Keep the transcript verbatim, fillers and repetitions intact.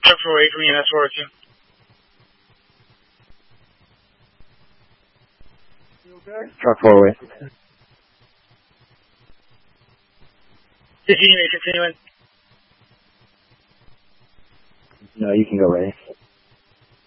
seven four eight from E M S four oh two. Truck forward. Continuing, continuing. No, you can go ready.